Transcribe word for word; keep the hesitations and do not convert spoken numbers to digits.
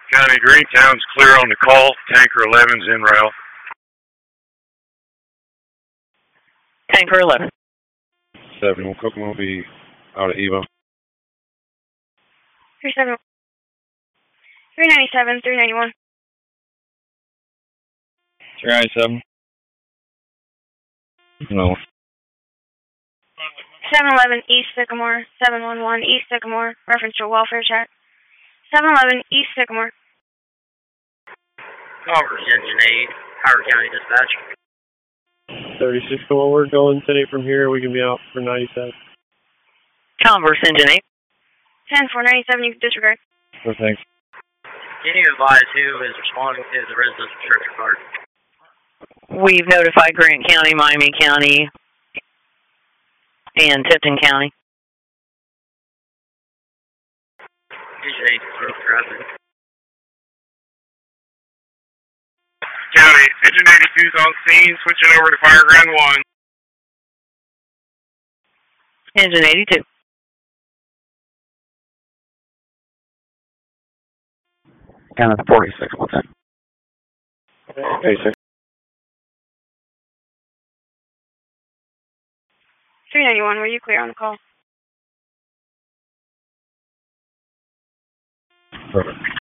County, Greentown's clear on the call. Tanker eleven's en route. Tanker eleven. seven, Kokomo will be out of Evo. three seven. three ninety-seven, three ninety-one. three ninety-seven. No. seven eleven East Sycamore, seven one one East Sycamore, reference to a welfare check. seven eleven East Sycamore. Converse Engine eight, Howard County Dispatch. thirty-six, well, we're going today from here. We can be out for ninety-seven. Converse Engine eight. ten four ninety-seven, you can disregard. No thanks. Can you advise who is responding to the residence restriction card? We've notified Grant County, Miami County, and Tipton County. Engine eight, through traffic. County, Engine eighty-two's on scene, switching over to Fireground one. Engine eighty-two. County forty-six, what's that? eighty-six. three ninety-one, were you clear on the call? Perfect.